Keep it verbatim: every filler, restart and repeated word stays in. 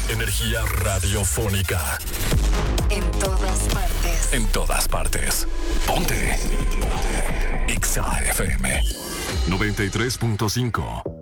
Energía radiofónica. En todas partes. En todas partes. Ponte. Ponte. Exa F M noventa y tres punto cinco.